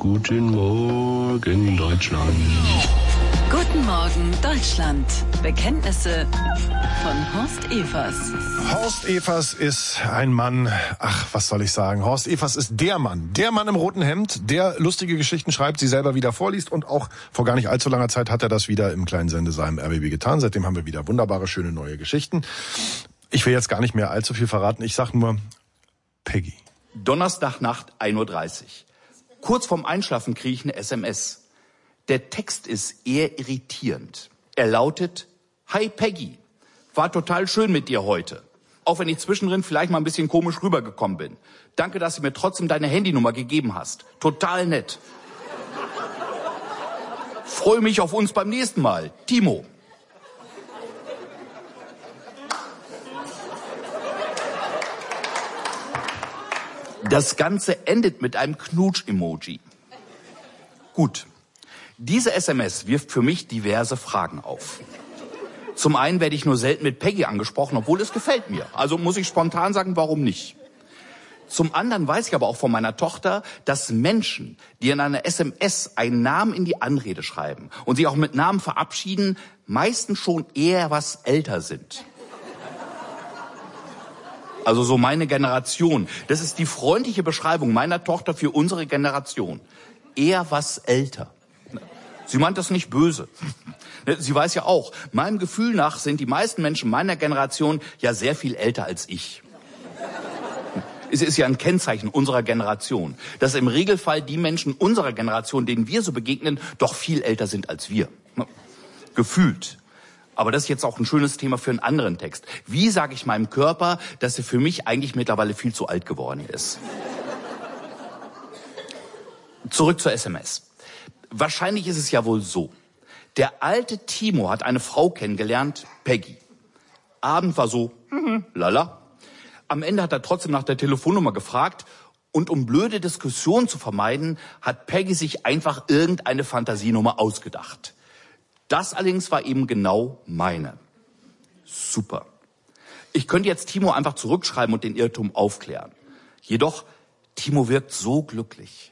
Guten Morgen, Deutschland. Guten Morgen, Deutschland. Bekenntnisse von Horst Evers. Horst Evers ist ein Mann, was soll ich sagen? Horst Evers ist der Mann im roten Hemd, der lustige Geschichten schreibt, sie selber wieder vorliest und auch vor gar nicht allzu langer Zeit hat er das wieder im kleinen Sendesaal im RBB getan. Seitdem haben wir wieder wunderbare, schöne neue Geschichten. Ich will jetzt gar nicht mehr allzu viel verraten, ich sag nur Peggy. Donnerstagnacht, 1:30 Uhr. Kurz vorm Einschlafen kriege ich eine SMS. Der Text ist eher irritierend. Er lautet: Hi Peggy, war total schön mit dir heute. Auch wenn ich zwischendrin vielleicht mal ein bisschen komisch rübergekommen bin. Danke, dass du mir trotzdem deine Handynummer gegeben hast. Total nett. Freue mich auf uns beim nächsten Mal. Timo. Das Ganze endet mit einem Knutsch-Emoji. Gut. Diese SMS wirft für mich diverse Fragen auf. Zum einen werde ich nur selten mit Peggy angesprochen, obwohl es gefällt mir. Also muss ich spontan sagen, warum nicht. Zum anderen weiß ich aber auch von meiner Tochter, dass Menschen, die in einer SMS einen Namen in die Anrede schreiben und sich auch mit Namen verabschieden, meistens schon eher was älter sind. Also so meine Generation. Das ist die freundliche Beschreibung meiner Tochter für unsere Generation. Eher was älter. Sie meint das nicht böse. Sie weiß ja auch, meinem Gefühl nach sind die meisten Menschen meiner Generation ja sehr viel älter als ich. Es ist ja ein Kennzeichen unserer Generation, dass im Regelfall die Menschen unserer Generation, denen wir so begegnen, doch viel älter sind als wir. Gefühlt. Aber das ist jetzt auch ein schönes Thema für einen anderen Text. Wie sage ich meinem Körper, dass er für mich eigentlich mittlerweile viel zu alt geworden ist? Zurück zur SMS. Wahrscheinlich ist es ja wohl so. Der alte Timo hat eine Frau kennengelernt, Peggy. Abend war so, lala. Am Ende hat er trotzdem nach der Telefonnummer gefragt und um blöde Diskussionen zu vermeiden, hat Peggy sich einfach irgendeine Fantasienummer ausgedacht. Das allerdings war eben genau meine. Super. Ich könnte jetzt Timo einfach zurückschreiben und den Irrtum aufklären. Jedoch, Timo wirkt so glücklich.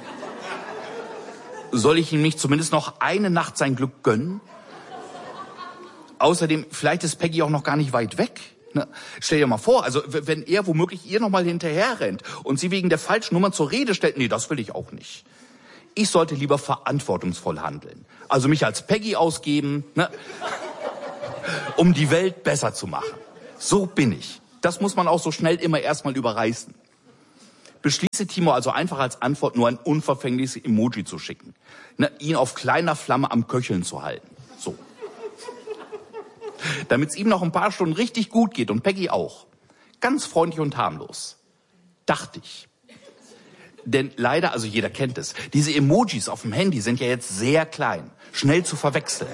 Soll ich ihm nicht zumindest noch eine Nacht sein Glück gönnen? Außerdem, vielleicht ist Peggy auch noch gar nicht weit weg. Stell dir mal vor, also wenn er womöglich ihr noch mal hinterher rennt und sie wegen der falschen Nummer zur Rede stellt, nee, das will ich auch nicht. Ich sollte lieber verantwortungsvoll handeln. Also mich als Peggy ausgeben, um die Welt besser zu machen. So bin ich. Das muss man auch so schnell immer erstmal überreißen. Beschließe Timo also einfach als Antwort nur ein unverfängliches Emoji zu schicken. Ihn auf kleiner Flamme am Köcheln zu halten. So. Damit es ihm noch ein paar Stunden richtig gut geht und Peggy auch. Ganz freundlich und harmlos. Dachte ich. Denn leider, also jeder kennt es, diese Emojis auf dem Handy sind ja jetzt sehr klein, schnell zu verwechseln.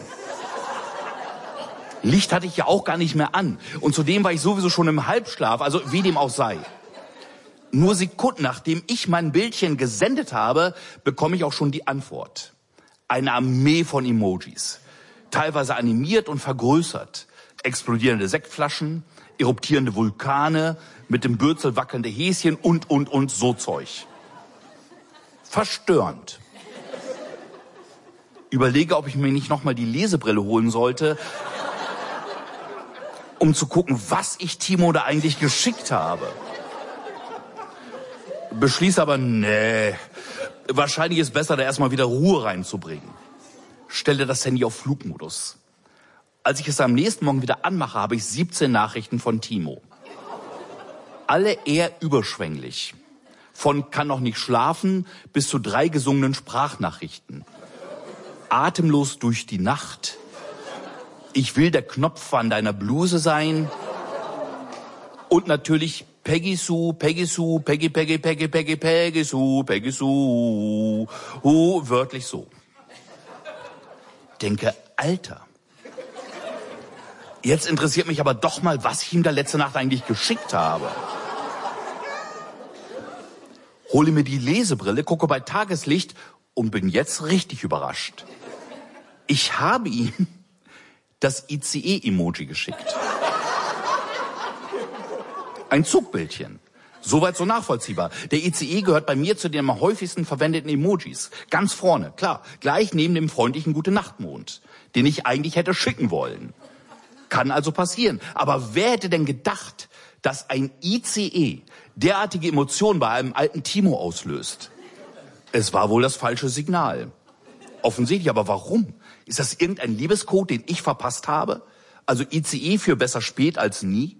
Licht hatte ich ja auch gar nicht mehr an. Und zudem war ich sowieso schon im Halbschlaf, also wie dem auch sei. Nur Sekunden nachdem ich mein Bildchen gesendet habe, bekomme ich auch schon die Antwort. Eine Armee von Emojis. Teilweise animiert und vergrößert. Explodierende Sektflaschen, eruptierende Vulkane, mit dem Bürzel wackelnde Häschen und so Zeug. Verstörend. Überlege, ob ich mir nicht nochmal die Lesebrille holen sollte, um zu gucken, was ich Timo da eigentlich geschickt habe. Beschließe aber, nee, wahrscheinlich ist besser, da erstmal wieder Ruhe reinzubringen. Stelle das Handy auf Flugmodus. Als ich es am nächsten Morgen wieder anmache, habe ich 17 Nachrichten von Timo. Alle eher überschwänglich. Von kann noch nicht schlafen bis zu 3 gesungenen Sprachnachrichten. Atemlos durch die Nacht. Ich will der Knopf an deiner Bluse sein. Und natürlich Peggy Sue, Peggy Sue, Peggy, Peggy, Peggy, Peggy, Peggy Sue, Peggy Sue. Wörtlich so. Denke, Alter. Jetzt interessiert mich aber doch mal, was ich ihm da letzte Nacht eigentlich geschickt habe. Hole mir die Lesebrille, gucke bei Tageslicht und bin jetzt richtig überrascht. Ich habe ihm das ICE-Emoji geschickt. Ein Zugbildchen. Soweit so nachvollziehbar. Der ICE gehört bei mir zu den am häufigsten verwendeten Emojis. Ganz vorne, klar, gleich neben dem freundlichen Gute-Nacht-Mond, den ich eigentlich hätte schicken wollen. Kann also passieren. Aber wer hätte denn gedacht, dass ein ICE derartige Emotionen bei einem alten Timo auslöst? Es war wohl das falsche Signal. Offensichtlich, aber warum? Ist das irgendein Liebescode, den ich verpasst habe? Also ICE für besser spät als nie?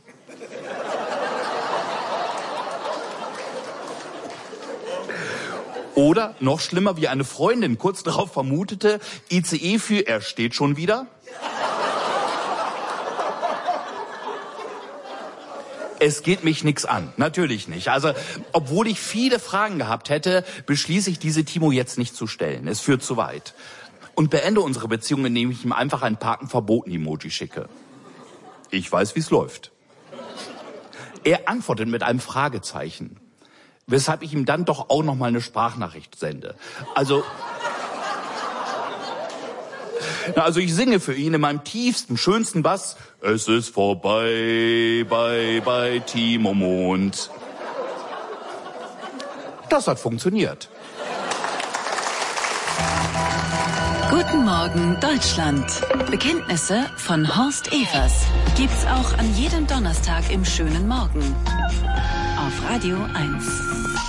Oder, noch schlimmer, wie eine Freundin kurz darauf vermutete, ICE für er steht schon wieder? Es geht mich nix an, natürlich nicht. Also, obwohl ich viele Fragen gehabt hätte, beschließe ich, diese Timo jetzt nicht zu stellen. Es führt zu weit. Und beende unsere Beziehung, indem ich ihm einfach ein Parken-Verboten-Emoji schicke. Ich weiß, wie es läuft. Er antwortet mit einem Fragezeichen. Weshalb ich ihm dann doch auch noch mal eine Sprachnachricht sende. Also ich singe für ihn in meinem tiefsten, schönsten Bass. Es ist vorbei bei Timo Mond. Das hat funktioniert. Guten Morgen, Deutschland. Bekenntnisse von Horst Evers. Gibt's auch an jedem Donnerstag im schönen Morgen. Auf Radio 1.